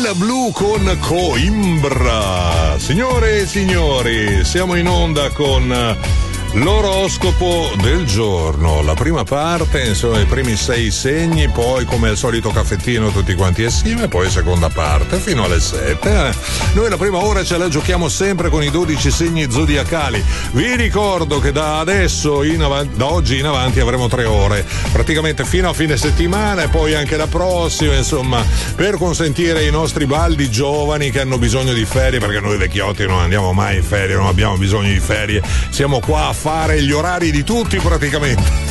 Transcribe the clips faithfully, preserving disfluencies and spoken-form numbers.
Stella Blu con Coimbra. Signore e signori, siamo in onda con l'oroscopo del giorno, la prima parte, insomma i primi sei segni, poi come al solito caffettino tutti quanti assieme, poi seconda parte fino alle sette. Noi la prima ora ce la giochiamo sempre con i dodici segni zodiacali. Vi ricordo che da adesso in avanti, da oggi in avanti avremo tre ore, praticamente fino a fine settimana e poi anche la prossima, insomma, per consentire ai nostri baldi giovani che hanno bisogno di ferie, perché noi vecchiotti non andiamo mai in ferie, non abbiamo bisogno di ferie, siamo qua a fare gli orari di tutti praticamente.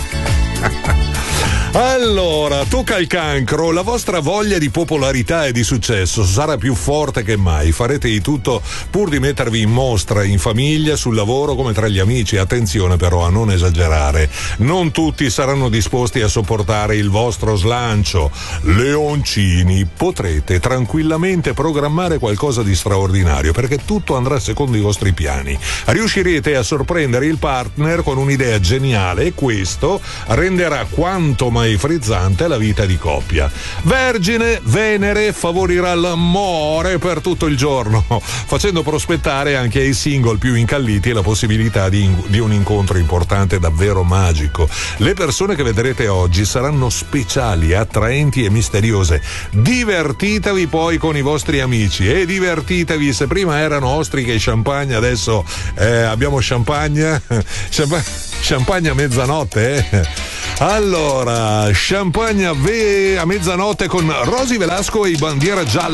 Allora, tocca al cancro, la vostra voglia di popolarità e di successo sarà più forte che mai, farete di tutto pur di mettervi in mostra in famiglia, sul lavoro come tra gli amici. Attenzione però a non esagerare, non tutti saranno disposti a sopportare il vostro slancio. Leoncini, potrete tranquillamente programmare qualcosa di straordinario perché tutto andrà secondo i vostri piani. Riuscirete a sorprendere il partner con un'idea geniale e questo renderà quanto mai frizzante la vita di coppia. Vergine, Venere favorirà l'amore per tutto il giorno, facendo prospettare anche ai single più incalliti la possibilità di, di un incontro importante davvero magico. Le persone che vedrete oggi saranno speciali, attraenti e misteriose. Divertitevi poi con i vostri amici e divertitevi. Se prima erano ostriche e champagne, adesso eh, abbiamo champagne champagne a mezzanotte, eh? Allora, champagne a, ve- a mezzanotte con Rosy Velasco e i Bandiera Gialla.